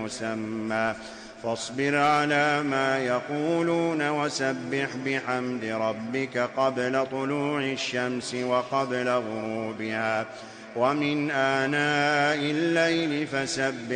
مسمى فاصبر على ما يقولون وسبح بحمد ربك قبل طلوع الشمس وقبل غروبها ومن آناء الليل فسبح